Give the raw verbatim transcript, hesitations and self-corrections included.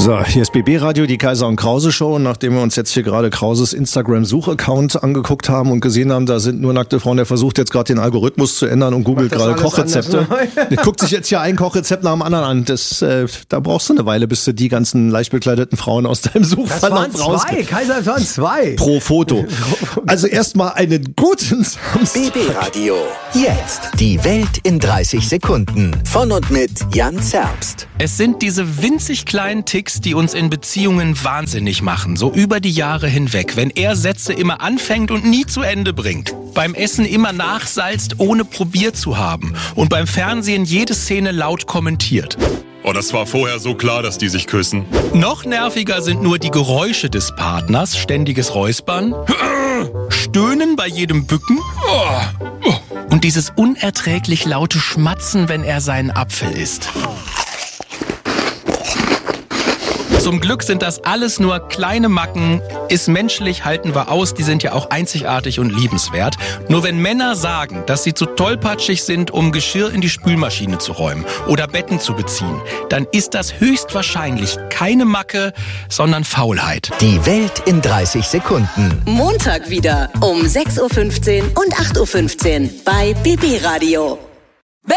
So, hier ist B B Radio, die Kaiser und Krause Show. Und nachdem wir uns jetzt hier gerade Krauses Instagram-Suchaccount angeguckt haben und gesehen haben, da sind nur nackte Frauen, der versucht jetzt gerade den Algorithmus zu ändern und googelt gerade Kochrezepte. Der guckt sich jetzt hier ein Kochrezept nach dem anderen an. Das, äh, da brauchst du eine Weile, bis du die ganzen leicht bekleideten Frauen aus deinem Suchfall noch raus. Zwei, Kaiser, das waren zwei. Pro Foto. Also erstmal einen guten Samstag. B B Radio. Jetzt die Welt in dreißig Sekunden. Von und mit Jan Zerbst. Es sind diese winzig kleinen Ticks, die uns in Beziehungen wahnsinnig machen, so über die Jahre hinweg. Wenn er Sätze immer anfängt und nie zu Ende bringt. Beim Essen immer nachsalzt, ohne probiert zu haben. Und beim Fernsehen jede Szene laut kommentiert. Oh, das war vorher so klar, dass die sich küssen. Noch nerviger sind nur die Geräusche des Partners, ständiges Räuspern, Stöhnen bei jedem Bücken und dieses unerträglich laute Schmatzen, wenn er seinen Apfel isst. Zum Glück sind das alles nur kleine Macken, ist menschlich, halten wir aus, die sind ja auch einzigartig und liebenswert. Nur wenn Männer sagen, dass sie zu tollpatschig sind, um Geschirr in die Spülmaschine zu räumen oder Betten zu beziehen, dann ist das höchstwahrscheinlich keine Macke, sondern Faulheit. Die Welt in dreißig Sekunden. Montag wieder um sechs Uhr fünfzehn und acht Uhr fünfzehn bei B B Radio.